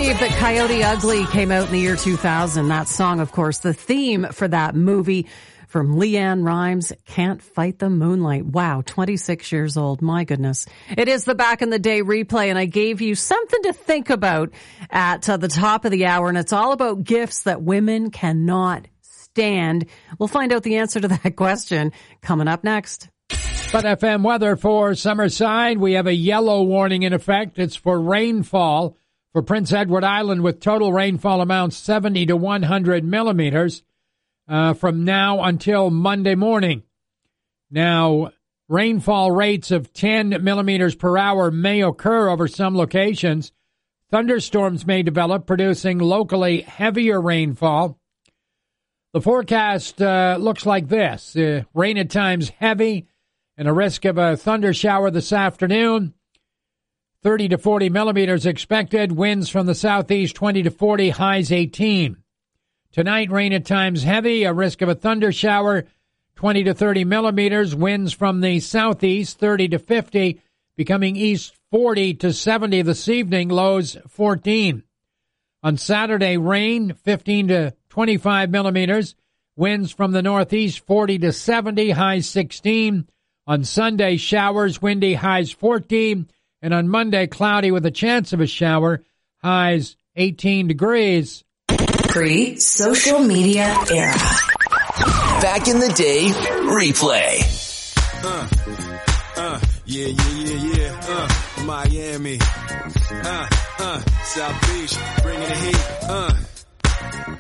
believe that Coyote Ugly came out in the year 2000. That song, of course, the theme for that movie from LeAnn Rimes, Can't Fight the Moonlight. Wow, 26 years old. My goodness. It is the Back in the Day replay, and I gave you something to think about at the top of the hour, and it's all about gifts that women cannot stand. We'll find out the answer to that question coming up next. But FM weather for Summerside, we have a yellow warning in effect. It's for rainfall for Prince Edward Island with total rainfall amounts 70 to 100 millimeters from now until Monday morning. Now, rainfall rates of 10 millimeters per hour may occur over some locations. Thunderstorms may develop, producing locally heavier rainfall. The forecast looks like this. Rain at times heavy, and a risk of a thunder shower this afternoon. 30 to 40 millimeters expected. Winds from the southeast 20 to 40, highs 18. Tonight, rain at times heavy, a risk of a thunder shower, 20 to 30 millimeters. Winds from the southeast 30 to 50, becoming east 40 to 70 this evening, lows 14. On Saturday, rain 15 to 25 millimeters. Winds from the northeast 40 to 70, highs 16. On Sunday, showers, windy, highs 14. And on Monday, cloudy with a chance of a shower, highs 18 degrees. Pre-social media era. Back in the Day replay. Yeah. Miami. South Beach, bringing the heat.